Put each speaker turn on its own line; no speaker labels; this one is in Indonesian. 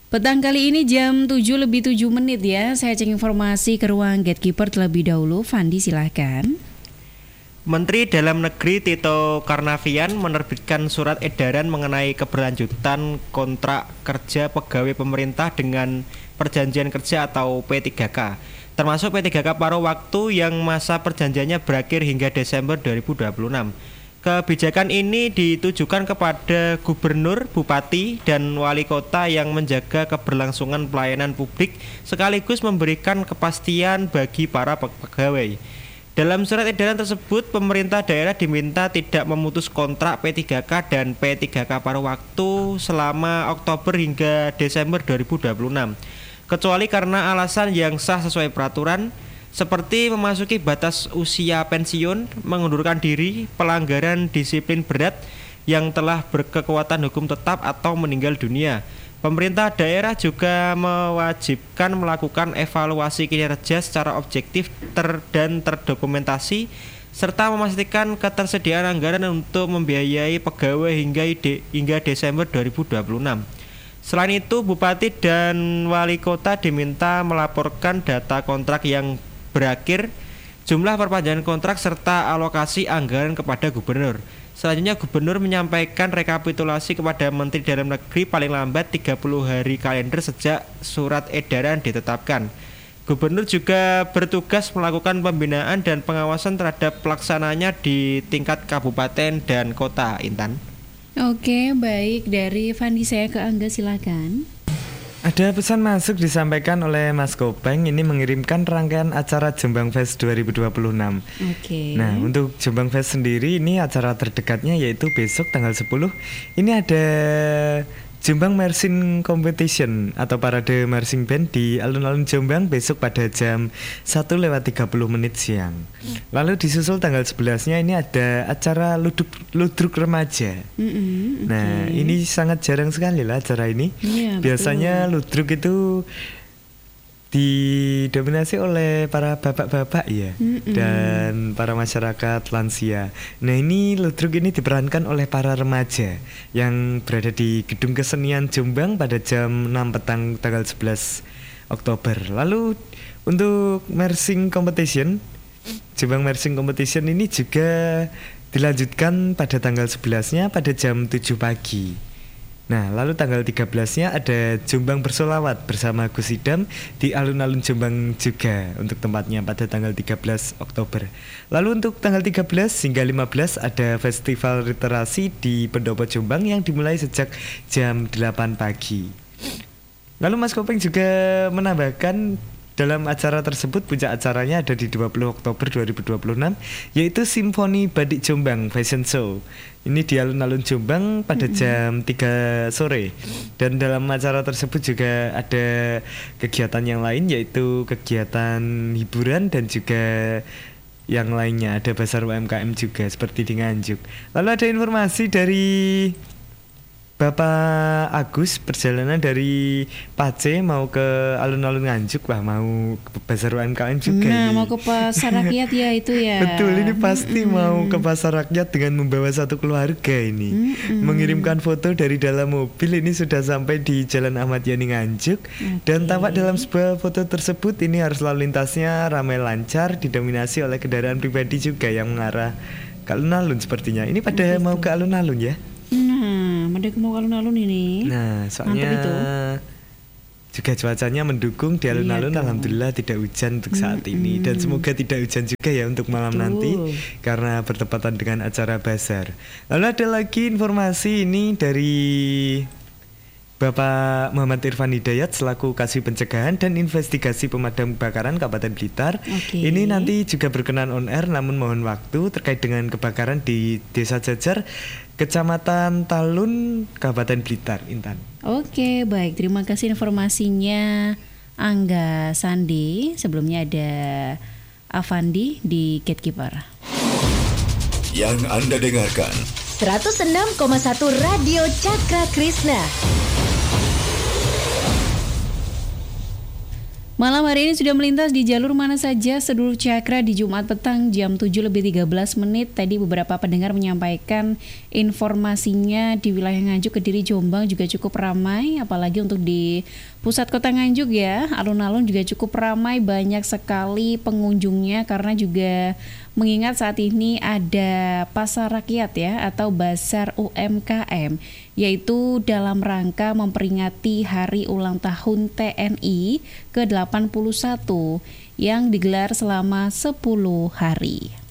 Petang kali ini jam 7:07 ya. Saya cek informasi ke ruang Gatekeeper terlebih dahulu. Fandi silahkan.
Menteri Dalam Negeri Tito Karnavian menerbitkan surat edaran mengenai keberlanjutan kontrak kerja pegawai pemerintah dengan perjanjian kerja atau P3K, termasuk P3K paruh waktu yang masa perjanjiannya berakhir hingga Desember 2026. Kebijakan ini ditujukan kepada gubernur, bupati, dan wali kota yang menjaga keberlangsungan pelayanan publik sekaligus memberikan kepastian bagi para pegawai. Dalam surat edaran tersebut, pemerintah daerah diminta tidak memutus kontrak P3K dan P3K paruh waktu selama Oktober hingga Desember 2026, kecuali karena alasan yang sah sesuai peraturan, seperti memasuki batas usia pensiun, mengundurkan diri, pelanggaran disiplin berat yang telah berkekuatan hukum tetap atau meninggal dunia. Pemerintah daerah juga mewajibkan melakukan evaluasi kinerja secara objektif dan terdokumentasi, serta memastikan ketersediaan anggaran untuk membiayai pegawai hingga Desember 2026. Selain itu, bupati dan wali kota diminta melaporkan data kontrak yang berakhir, jumlah perpanjangan kontrak, serta alokasi anggaran kepada gubernur. Selanjutnya, gubernur menyampaikan rekapitulasi kepada Menteri Dalam Negeri paling lambat 30 hari kalender sejak surat edaran ditetapkan. Gubernur juga bertugas melakukan pembinaan dan pengawasan terhadap pelaksananya di tingkat kabupaten dan kota. Intan.
Oke, baik. Dari Fandi saya ke Angga, silakan.
Ada pesan masuk disampaikan oleh Mas Kopeng, ini mengirimkan rangkaian acara Jombang Fest 2026.
Oke.
Nah, untuk Jombang Fest sendiri ini acara terdekatnya yaitu besok tanggal 10. Ini ada Jombang Marching Competition atau parade marching band di alun-alun Jombang besok pada jam 1:30 siang. Lalu disusul tanggal 11-nya ini ada acara ludruk remaja. Nah, ini sangat jarang sekali lah acara ini.
Iya,
biasanya ludruk itu didominasi oleh para bapak-bapak ya, dan para masyarakat lansia. Nah, ini ludruk ini diperankan oleh para remaja yang berada di Gedung Kesenian Jombang pada jam 6 petang tanggal 11 Oktober. Lalu untuk marching competition, Jombang Marching Competition ini juga dilanjutkan pada tanggal 11-nya pada jam 7 pagi. Nah, lalu tanggal 13-nya ada Jombang Bersolawat bersama Gus Idam di alun-alun Jombang juga untuk tempatnya pada tanggal 13 Oktober. Lalu untuk tanggal 13 hingga 15 ada Festival Literasi di Pendopo Jombang yang dimulai sejak jam 8 pagi. Lalu Mas Kopeng juga menambahkan dalam acara tersebut puncak acaranya ada di 20 Oktober 2026 yaitu Simfoni Batik Jombang Fashion Show. Ini di alun-alun Jombang pada jam 3 sore. Dan dalam acara tersebut juga ada kegiatan yang lain yaitu kegiatan hiburan dan juga yang lainnya. Ada Bazar UMKM juga seperti di Nganjuk. Lalu ada informasi dari Bapak Agus, perjalanan dari Pace mau ke alun-alun Nganjuk, wah mau ke Pasar UMKM juga.
Nah,
ini.
mau ke pasar rakyat ya itu ya.
Betul, ini pasti mau ke pasar rakyat dengan membawa satu keluarga ini. Mengirimkan foto dari dalam mobil, ini sudah sampai di Jalan Ahmad Yani Nganjuk. Dan tampak dalam sebuah foto tersebut ini harus lalu lintasnya ramai lancar, didominasi oleh kendaraan pribadi juga yang mengarah ke alun-alun sepertinya. Ini pada mau ke alun-alun ya.
Nah, mereka mau alun-alun ini.
Nah, soalnya
itu
juga cuacanya mendukung di alun-alun.
Iya,
alhamdulillah tidak hujan untuk saat ini. Dan semoga tidak hujan juga ya untuk malam nanti karena bertepatan dengan acara bazar. Lalu ada lagi informasi ini dari Bapak Muhammad Irfan Hidayat selaku Kasih Pencegahan dan Investigasi Pemadam Kebakaran Kabupaten Blitar. Ini nanti juga berkenan on air, namun mohon waktu terkait dengan kebakaran di Desa Jajar, Kecamatan Talun, Kabupaten Blitar. Intan.
Oke, baik. Terima kasih informasinya Angga Sandi. Sebelumnya ada Avandi di Gatekeeper.
Yang Anda dengarkan
106,1 Radio Cakra Krishna.
Malam hari ini sudah melintas di jalur mana saja seluruh Cakra di Jumat petang jam 7:13. Tadi beberapa pendengar menyampaikan informasinya di wilayah Nganjuk, Kediri, Jombang juga cukup ramai, apalagi untuk di pusat kota Nganjuk ya. Alun-alun juga cukup ramai, banyak sekali pengunjungnya karena juga mengingat saat ini ada pasar rakyat ya atau Basar UMKM, yaitu dalam rangka memperingati hari ulang tahun TNI ke-81 yang digelar selama 10 hari.